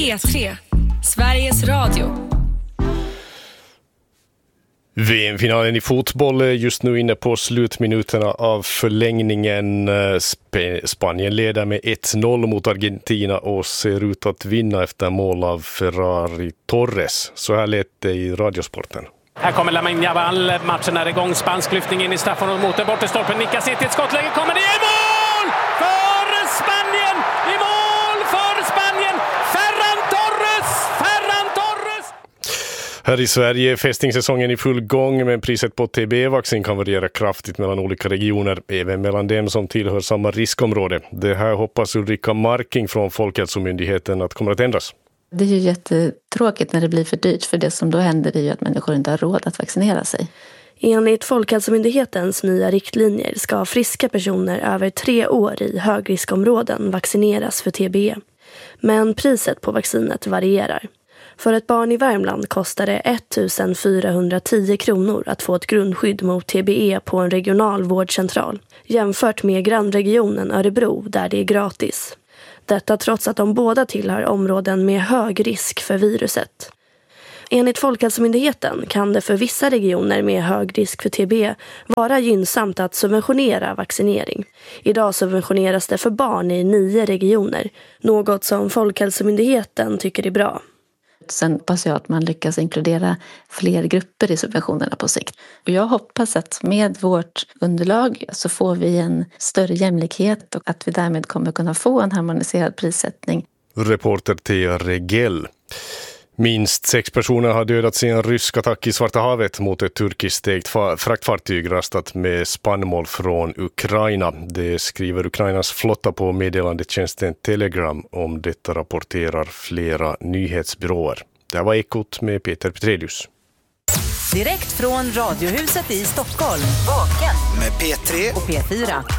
P3, Sveriges Radio. VM-finalen i fotboll är just nu inne på slutminuterna av förlängningen. Spanien leder med 1-0 mot Argentina och ser ut att vinna efter mål av Ferran Torres. Så här lät det i Radiosporten. Här kommer Lamine Yamal, matchen är igång, spansk lyftning in i straffområdet mot den bortre stolpen, nickas in till ett skottläge, kommer det i mål för Spanien, i mål för Spanien, Ferran Torres! Här i Sverige är fästingssäsongen i full gång, men priset på TB-vaccin kan variera kraftigt mellan olika regioner, även mellan dem som tillhör samma riskområde. Det här hoppas Ulrika Marking från Folkhälsomyndigheten att kommer att ändras. Det är ju jättetråkigt när det blir för dyrt, för det som då händer är ju att människor inte har råd att vaccinera sig. Enligt Folkhälsomyndighetens nya riktlinjer ska friska personer över 3 år i högriskområden vaccineras för TBE. Men priset på vaccinet varierar. För ett barn i Värmland kostar det 1 410 kronor att få ett grundskydd mot TBE på en regional vårdcentral, jämfört med grannregionen Örebro där det är gratis. Detta trots att de båda tillhör områden med hög risk för viruset. Enligt Folkhälsomyndigheten kan det för vissa regioner med hög risk för TB vara gynnsamt att subventionera vaccinering. Idag subventioneras det för barn i 9 regioner, något som Folkhälsomyndigheten tycker är bra. Sen hoppas jag att man lyckas inkludera fler grupper i subventionerna på sikt. Och jag hoppas att med vårt underlag så får vi en större jämlikhet och att vi därmed kommer kunna få en harmoniserad prissättning. Reporter Thea Regell. Minst 6 personer har dödats i en rysk attack i Svarta havet mot ett turkiskt ägt fraktfartyg rastat med spannmål från Ukraina. Det skriver Ukrainas flotta på meddelandetjänsten Telegram. Om detta rapporterar flera nyhetsbyråer. Det var Ekot med Peter Petrelius. Direkt från Radiohuset i Stockholm. Vaken med P3 och P4.